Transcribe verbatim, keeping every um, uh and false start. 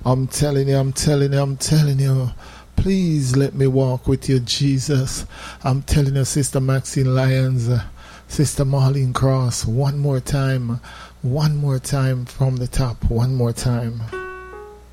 I'm telling you, I'm telling you, I'm telling you. Please let me walk with you, Jesus. I'm telling you, Sister Maxine Lyons, uh, Sister Marlene Cross, one more time, one more time from the top, one more time.